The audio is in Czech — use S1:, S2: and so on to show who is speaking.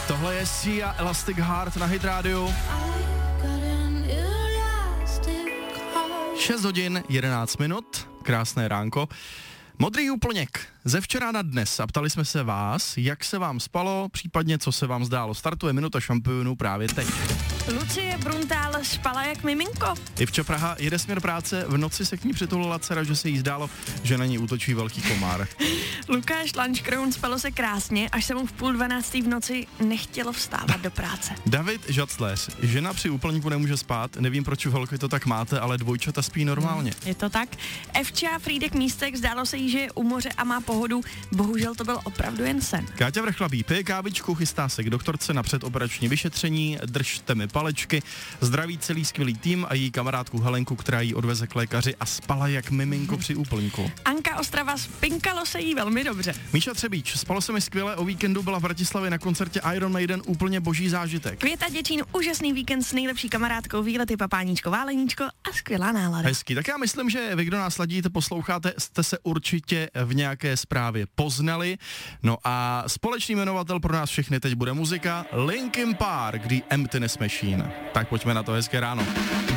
S1: Tohle je Sia Elastic Heart na Hit Radio. 6 hodin 11 minut, krásné ránko. Modrý úplněk ze včera na dnes a ptali jsme se vás, jak se vám spalo, případně co se vám zdálo. Startuje minuta šampionů právě teď.
S2: Lucie Bruntál spala jak miminko.
S1: Ivča Praha jede směr práce, v noci se k ní přitulila dcera, že se jí zdálo, že na ní útočí velký komár.
S2: Lukáš Lanškroun spalo se krásně, až se mu v 11:30 v noci nechtělo vstávat do práce.
S1: David Žacléř, žena při úplňku nemůže spát, nevím proč holky to tak máte, ale dvojčata spí normálně.
S2: Je to tak? Evča Frýdek Místek, zdálo se jí, že je u moře a má pohodu, bohužel to byl opravdu jen sen.
S1: Káťa Vrchlabí pije kávičku, chystá se k doktorce na předoperační vyšetření, držte mi palečky, zdraví celý skvělý tým a její kamarádku Helenku, která jí odveze k lékaři a spala jak miminko při úplňku.
S2: Anka Ostrava, spinkalo se jí velmi dobře.
S1: Míša Třebíč, spalo se mi skvěle, o víkendu byla v Bratislavě na koncertě Iron Maiden, úplně boží zážitek.
S2: Květa Děčín, úžasný víkend s nejlepší kamarádkou, výlety Papáníčko, Váleníčko a skvělá nálada.
S1: Hezky, tak já myslím, že vy, kdo nás ladíte, posloucháte, jste se určitě v nějaké zprávě poznali. No a společný jmenovatel pro nás všechny teď bude muzika Linkin Park, The Emptiness Machine. Tak pojďme na to, hezké ráno.